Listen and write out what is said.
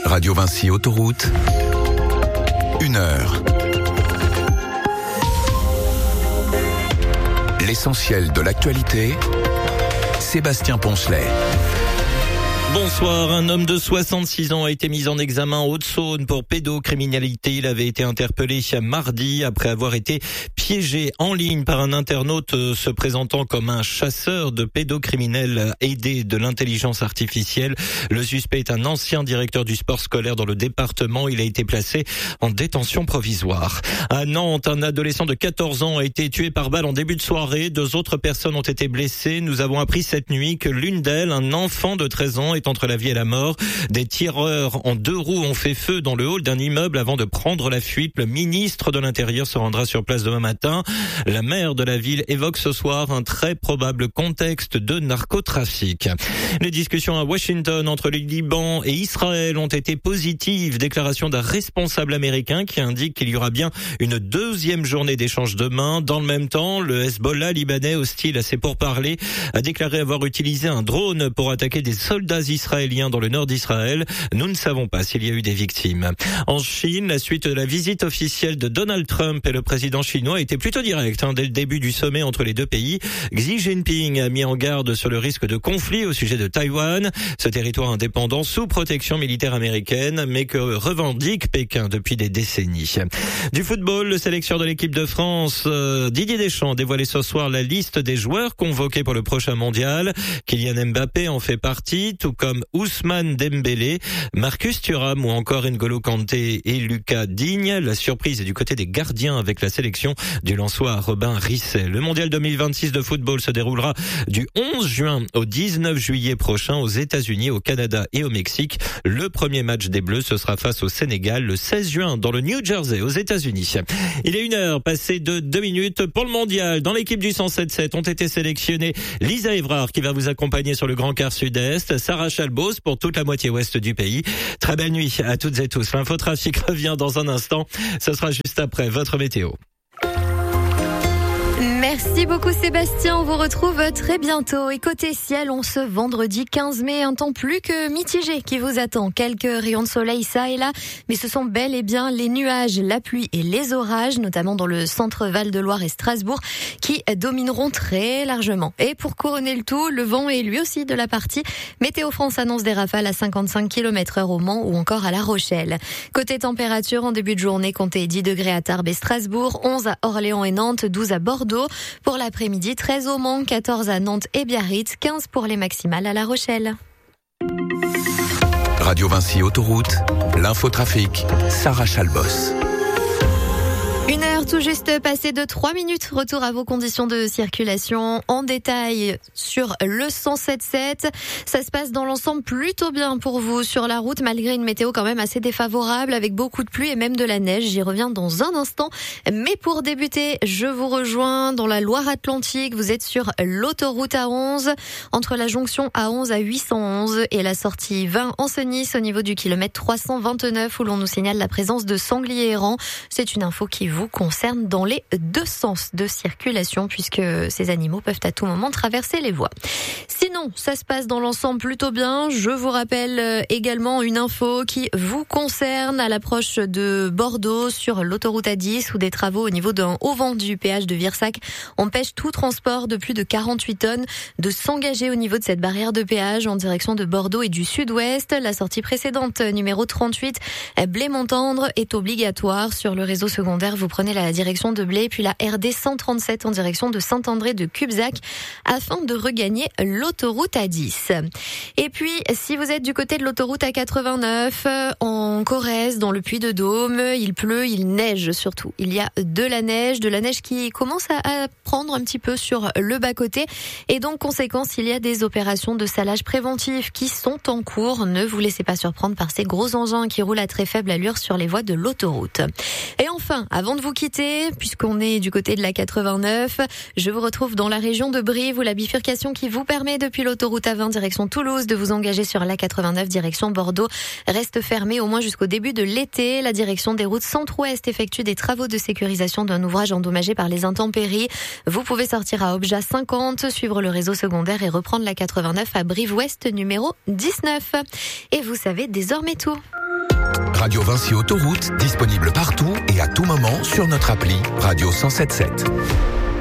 Radio Vinci Autoroute, 1 heure. L'essentiel de l'actualité, Sébastien Poncelet. Bonsoir, un homme de 66 ans a été mis en examen en Haute-Saône pour pédocriminalité. Il avait été interpellé mardi après avoir été piégé en ligne par un internaute se présentant comme un chasseur de pédocriminels aidé de l'intelligence artificielle. Le suspect est un ancien directeur du sport scolaire dans le département. Il a été placé en détention provisoire. À Nantes, un adolescent de 14 ans a été tué par balle en début de soirée. 2 autres personnes ont été blessées. Nous avons appris cette nuit que l'une d'elles, un enfant de 13 ans, est entre la vie et la mort. Des tireurs en 2 roues ont fait feu dans le hall d'un immeuble avant de prendre la fuite. Le ministre de l'Intérieur se rendra sur place demain matin. La maire de la ville évoque ce soir un très probable contexte de narcotrafic. Les discussions à Washington entre le Liban et Israël ont été positives. Déclaration d'un responsable américain qui indique qu'il y aura bien une 2e journée d'échange demain. Dans le même temps, le Hezbollah libanais, hostile à ces pourparlers, a déclaré avoir utilisé un drone pour attaquer des soldats israéliens dans le nord d'Israël. Nous ne savons pas s'il y a eu des victimes. En Chine, la suite de la visite officielle de Donald Trump et le président chinois a été plutôt directe. Dès le début du sommet entre les 2 pays, Xi Jinping a mis en garde sur le risque de conflit au sujet de Taïwan, ce territoire indépendant sous protection militaire américaine, mais que revendique Pékin depuis des décennies. Du football, le sélectionneur de l'équipe de France, Didier Deschamps, a dévoilé ce soir la liste des joueurs convoqués pour le prochain mondial. Kylian Mbappé en fait partie, tout comme Ousmane Dembélé, Marcus Thuram ou encore N'Golo Kanté et Lucas Digne. La surprise est du côté des gardiens avec la sélection du Lensois Robin Risset. Le mondial 2026 de football se déroulera du 11 juin au 19 juillet prochain aux États-Unis, au Canada et au Mexique. Le premier match des Bleus, ce sera face au Sénégal le 16 juin dans le New Jersey aux États-Unis. Il est 1 heure passée de 2 minutes pour le mondial. Dans l'équipe du 107.7 ont été sélectionnés Lisa Évrard qui va vous accompagner sur le Grand Quart Sud-Est, Sarah Chalbos pour toute la moitié ouest du pays. Très belle nuit à toutes et tous. L'infotrafic revient dans un instant. Ce sera juste après votre météo. Merci beaucoup Sébastien, on vous retrouve très bientôt. Et côté ciel, on ce vendredi 15 mai, un temps plus que mitigé qui vous attend. Quelques rayons de soleil ça et là, mais ce sont bel et bien les nuages, la pluie et les orages, notamment dans le centre Val-de-Loire et Strasbourg, qui domineront très largement. Et pour couronner le tout, le vent est lui aussi de la partie. Météo France annonce des rafales à 55 km/h au Mans ou encore à La Rochelle. Côté température, en début de journée, comptez 10 degrés à Tarbes et Strasbourg, 11 à Orléans et Nantes, 12 à Bordeaux. Pour l'après-midi, 13 au Mans, 14 à Nantes et Biarritz, 15 pour les maximales à La Rochelle. Radio Vinci Autoroute, l'infotrafic, Sarah Chalbos. 1 heure tout juste passée de 3 minutes. Retour à vos conditions de circulation en détail sur le 107.7. Ça se passe dans l'ensemble plutôt bien pour vous sur la route, malgré une météo quand même assez défavorable avec beaucoup de pluie et même de la neige. J'y reviens dans un instant. Mais pour débuter, je vous rejoins dans la Loire-Atlantique. Vous êtes sur l'autoroute A11 entre la jonction A11 à 811 et la sortie 20 en Nice au niveau du kilomètre 329 où l'on nous signale la présence de sangliers errants. C'est une info qui vous concerne dans les 2 sens de circulation puisque ces animaux peuvent à tout moment traverser les voies. Sinon, ça se passe dans l'ensemble plutôt bien. Je vous rappelle également une info qui vous concerne à l'approche de Bordeaux sur l'autoroute A10 où des travaux au niveau d'un auvent du péage de Virsac empêchent tout transport de plus de 48 tonnes de s'engager au niveau de cette barrière de péage en direction de Bordeaux et du sud-ouest. La sortie précédente, numéro 38, Blé-Montendre, est obligatoire. Sur le réseau secondaire, vous prenez la direction de Blé, puis la RD 137 en direction de Saint-André de Cubzac afin de regagner l'autoroute A10. Et puis, si vous êtes du côté de l'autoroute A89, en Corrèze, dans le Puy-de-Dôme, il pleut, il neige surtout. Il y a de la neige qui commence à prendre un petit peu sur le bas-côté. Et donc, conséquence, il y a des opérations de salage préventif qui sont en cours. Ne vous laissez pas surprendre par ces gros engins qui roulent à très faible allure sur les voies de l'autoroute. Et enfin, avant de vous quitter, puisqu'on est du côté de la 89, je vous retrouve dans la région de Brive où la bifurcation qui vous permet depuis l'autoroute A20 direction Toulouse de vous engager sur la 89 direction Bordeaux reste fermée au moins jusqu'au début de l'été. La direction des routes centre-ouest effectue des travaux de sécurisation d'un ouvrage endommagé par les intempéries. Vous pouvez sortir à Obja 50, suivre le réseau secondaire et reprendre la 89 à Brive-Ouest numéro 19. Et vous savez désormais tout. Radio Vinci Autoroute, disponible partout et à tout moment sur notre appli Radio 107.7.